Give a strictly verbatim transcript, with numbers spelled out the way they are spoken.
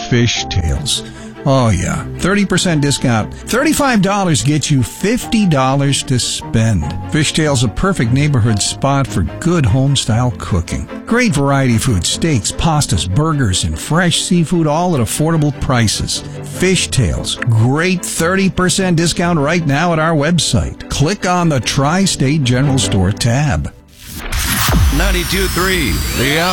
Fish Tales. Oh yeah, thirty percent discount. thirty-five dollars gets you fifty dollars to spend. Fish Tales, a perfect neighborhood spot for good home-style cooking. Great variety food, steaks, pastas, burgers, and fresh seafood, all at affordable prices. Fish Tales, great thirty percent discount right now at our website. Click on the Tri-State General Store tab. ninety-two point three, The